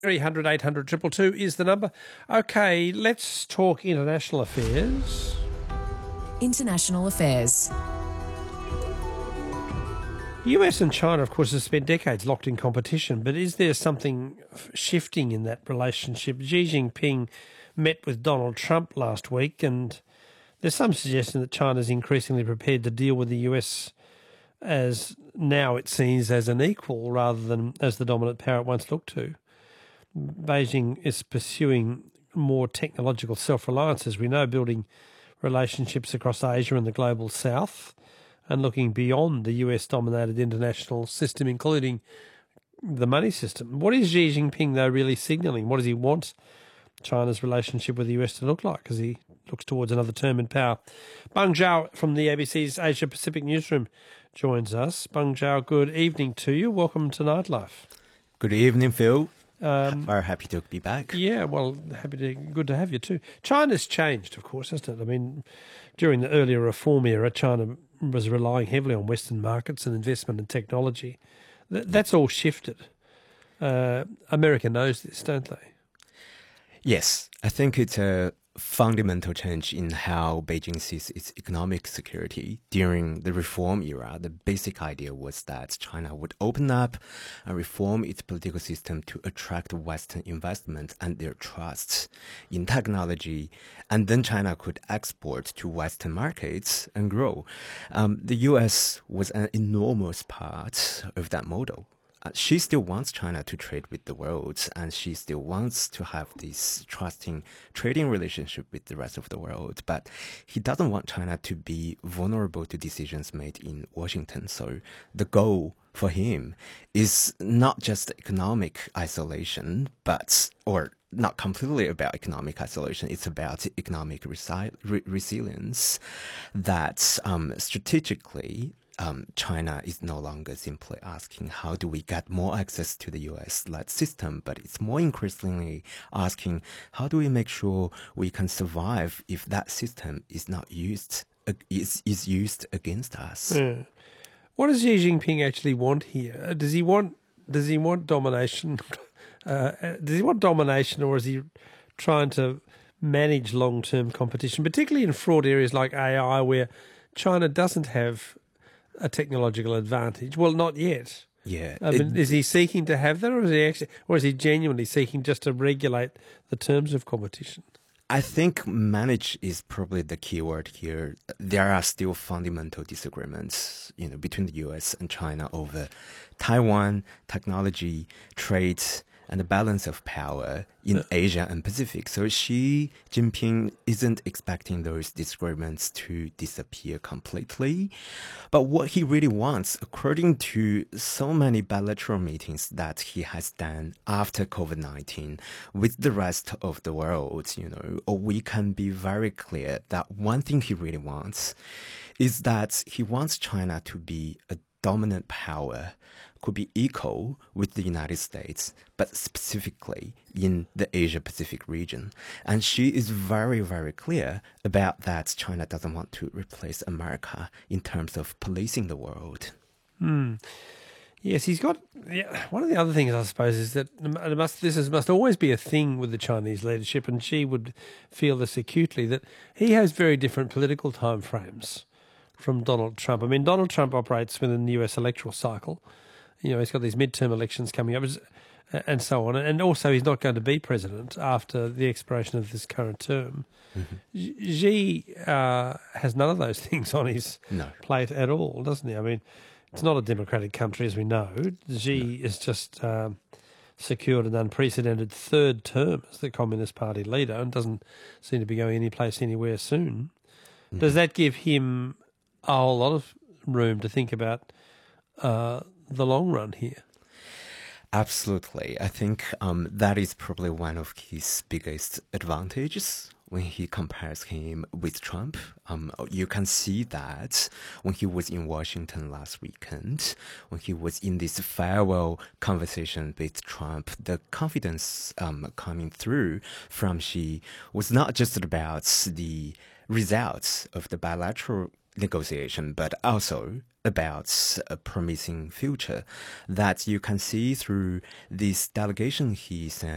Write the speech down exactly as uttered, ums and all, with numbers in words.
three hundred eight hundred two two two is the number. Okay, let's talk international affairs. International affairs. U S and China, of course, have spent decades locked in competition, but is there something shifting in that relationship? Xi Jinping met with Donald Trump last week, and there's some suggestion that China is increasingly prepared to deal with the U S as now it seems as an equal rather than as the dominant power it once looked to. Beijing is pursuing more technological self-reliance, as we know, building relationships across Asia and the global south, and looking beyond the U S-dominated international system, including the money system. What is Xi Jinping, though, really signalling? What does he want China's relationship with the U S to look like as he looks towards another term in power? Beng Zhao from the A B C's Asia-Pacific newsroom joins us. Beng Zhao, good evening to you. Welcome to Nightlife. Good evening, Phil. Um, Very happy to be back. Yeah, well, happy to, good to have you too. China's changed, of course, hasn't it? I mean, during the earlier reform era, China was relying heavily on Western markets and investment in technology. Th- that's all shifted. Uh, America knows this, don't they? Yes, I think it's a fundamental change in how Beijing sees its economic security. During the reform era, the basic idea was that China would open up and reform its political system to attract Western investment and their trust in technology, and then China could export to Western markets and grow. Um, the U S was an enormous part of that model. Uh, she still wants China to trade with the world, and she still wants to have this trusting trading relationship with the rest of the world. But he doesn't want China to be vulnerable to decisions made in Washington. So the goal for him is not just economic isolation, but, or not completely about economic isolation. It's about economic resi- re- resilience that um, strategically Um, China is no longer simply asking how do we get more access to the U S-led system, but it's more increasingly asking how do we make sure we can survive if that system is not used is is used against us. Yeah. What does Xi Jinping actually want here? Does he want does he want domination? Uh, does he want domination, or is he trying to manage long-term competition, particularly in fraud areas like A I, where China doesn't have a technological advantage? Well, not yet. Yeah. I mean, it, is he seeking to have that, or is he actually, or is he genuinely seeking just to regulate the terms of competition? I think manage is probably the key word here. There are still fundamental disagreements, you know, between the U S and China over Taiwan, technology, trade, and the balance of power in uh, Asia and Pacific. So Xi Jinping isn't expecting those disagreements to disappear completely. But what he really wants, according to so many bilateral meetings that he has done after COVID nineteen with the rest of the world, you know, we can be very clear that one thing he really wants is that he wants China to be a dominant power, could be equal with the United States, but specifically in the Asia-Pacific region. And she is very, very clear about that China doesn't want to replace America in terms of policing the world. Hmm. Yes, he's got... Yeah, one of the other things, I suppose, is that it must, this is, must always be a thing with the Chinese leadership, and she would feel this acutely, that he has very different political timeframes from Donald Trump. I mean, Donald Trump operates within the U S electoral cycle. You know, he's got these midterm elections coming up and so on. And also he's not going to be president after the expiration of this current term. Mm-hmm. Xi uh, has none of those things on his no. plate at all, doesn't he? I mean, it's not a democratic country, as we know. Xi no. is just um, secured an unprecedented third term as the Communist Party leader and doesn't seem to be going any place anywhere soon. Mm-hmm. Does that give him a whole lot of room to think about uh, the long run here? Absolutely. I think um, that is probably one of his biggest advantages when he compares him with Trump. Um, you can see that when he was in Washington last weekend, when he was in this farewell conversation with Trump, the confidence um, coming through from Xi was not just about the results of the bilateral negotiation, but also about a promising future that you can see through this delegation he sent